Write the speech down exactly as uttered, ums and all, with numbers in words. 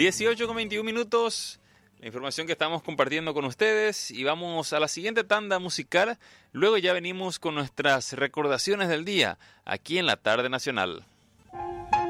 dieciocho con veintiún minutos, la información que estamos compartiendo con ustedes y vamos a la siguiente tanda musical. Luego ya venimos con nuestras recordaciones del día aquí en la Tarde Nacional.